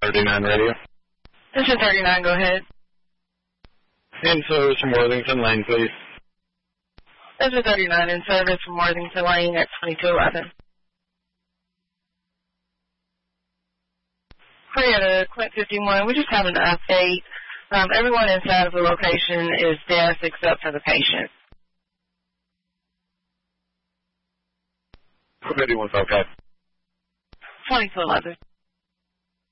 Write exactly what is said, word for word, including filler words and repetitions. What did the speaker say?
thirty-nine radio. This is thirty-nine, go ahead. In service from Worthington Lane, please. This is thirty-nine, in service from Worthington Lane at twenty-two eleven. Prieta, Clint fifty-one, we just have an update. Um, everyone inside of the location is deaf except for the patient. fifty-one's okay. twenty-two eleven.